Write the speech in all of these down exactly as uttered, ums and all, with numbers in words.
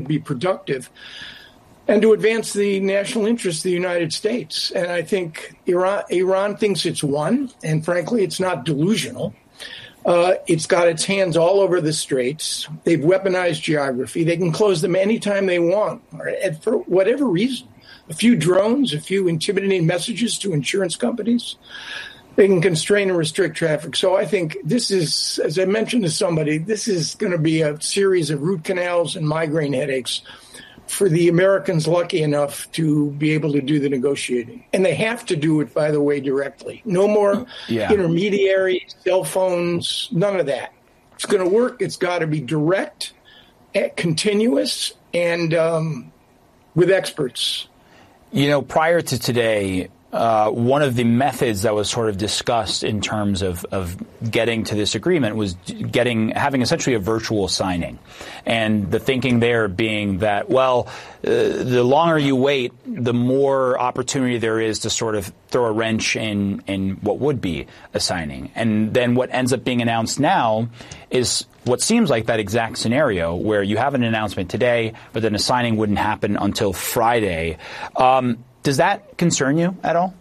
be productive and to advance the national interests of the United States. And I think Iran, Iran thinks it's won, and frankly, it's not delusional. Uh, it's got its hands all over the straits. They've weaponized geography. They can close them anytime they want, and for whatever reason. A few drones, a few intimidating messages to insurance companies. They can constrain and restrict traffic. So I think this is, as I mentioned to somebody, this is going to be a series of root canals and migraine headaches for the Americans lucky enough to be able to do the negotiating. And they have to do it, by the way, directly. No more yeah. intermediaries, cell phones, none of that. It's going to work. It's got to be direct, continuous, and um, with experts. You know, prior to today, uh, one of the methods that was sort of discussed in terms of, of getting to this agreement was getting having essentially a virtual signing. And the thinking there being that, well, uh, the longer you wait, the more opportunity there is to sort of throw a wrench in, in what would be a signing. And then what ends up being announced now is what seems like that exact scenario where you have an announcement today, but then a signing wouldn't happen until Friday. Um, does that concern you at all?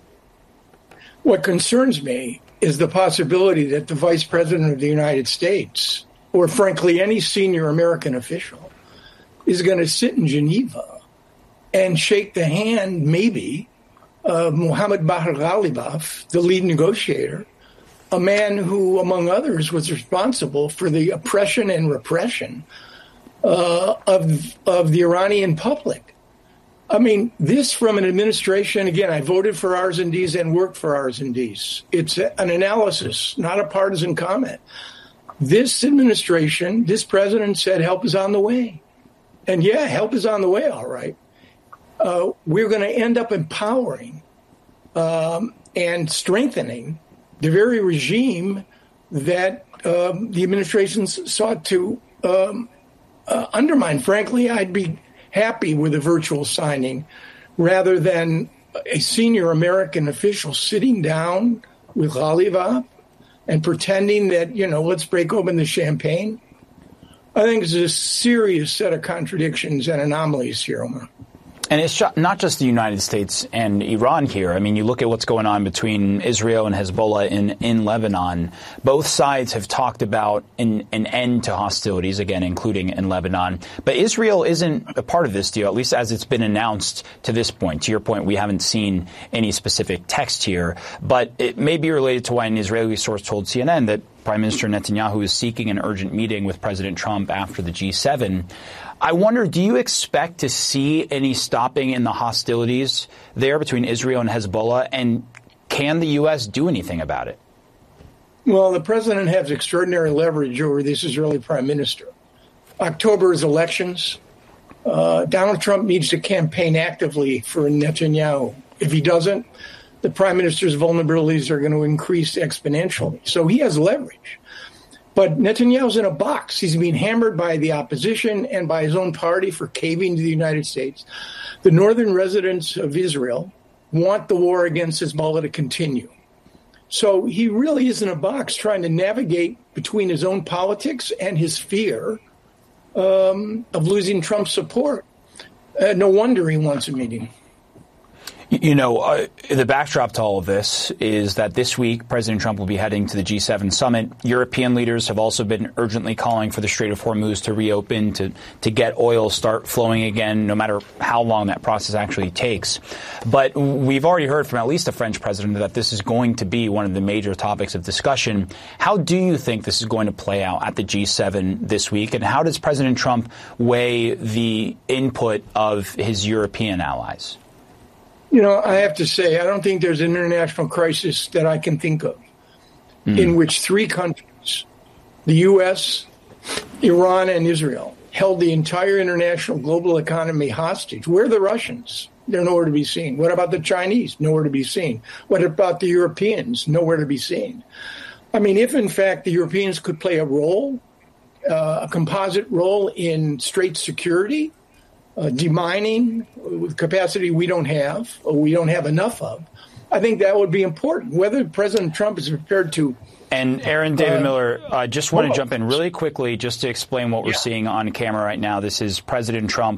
What concerns me is the possibility that the Vice President of the United States, or frankly any senior American official, is going to sit in Geneva and shake the hand, maybe, of Mohammed Bahr Ghalibaf, the lead negotiator, a man who, among others, was responsible for the oppression and repression uh, of of the Iranian public. I mean, this from an administration, again, I voted for R's and D's and worked for R's and D's. It's an analysis, not a partisan comment. This administration, this president said help is on the way. And yeah, help is on the way, all right. Uh, we're going to end up empowering um, and strengthening the very regime that um, the administration sought to um, uh, undermine. Frankly, I'd be happy with a virtual signing rather than a senior American official sitting down with Ghalibaf and pretending that, you know, let's break open the champagne. I think there's a serious set of contradictions and anomalies here, Omar. And it's not just the United States and Iran here. I mean, you look at what's going on between Israel and Hezbollah in, in Lebanon. Both sides have talked about an, an end to hostilities, again, including in Lebanon. But Israel isn't a part of this deal, at least as it's been announced to this point. To your point, we haven't seen any specific text here. But it may be related to why an Israeli source told C N N that Prime Minister Netanyahu is seeking an urgent meeting with President Trump after the G seven. I wonder, do you expect to see any stopping in the hostilities there between Israel and Hezbollah? And can the U S do anything about it? Well, the president has extraordinary leverage over this Israeli prime minister. October is elections. Uh, Donald Trump needs to campaign actively for Netanyahu. If he doesn't, the prime minister's vulnerabilities are going to increase exponentially. So he has leverage. But Netanyahu's in a box. He's being hammered by the opposition and by his own party for caving to the United States. The northern residents of Israel want the war against Hezbollah to continue. So he really is in a box trying to navigate between his own politics and his fear um, of losing Trump's support. Uh, no wonder he wants a meeting. You know, uh, the backdrop to all of this is that this week President Trump will be heading to the G seven summit. European leaders have also been urgently calling for the Strait of Hormuz to reopen, to, to get oil start flowing again, no matter how long that process actually takes. But we've already heard from at least the French president that this is going to be one of the major topics of discussion. How do you think this is going to play out at the G seven this week? And how does President Trump weigh the input of his European allies? You know, I have to say, I don't think there's an international crisis that I can think of mm. in which three countries, the U S, Iran, and Israel, held the entire international global economy hostage. Where are the Russians? They're nowhere to be seen. What about the Chinese? Nowhere to be seen. What about the Europeans? Nowhere to be seen. I mean, if, in fact, the Europeans could play a role, uh, a composite role in strait security, Uh, demining with capacity we don't have or we don't have enough of, I think that would be important. Whether President Trump is prepared to And Aaron David Uh, Miller, I uh, just want to well, jump in really quickly just to explain what we're yeah. seeing on camera right now. This is President Trump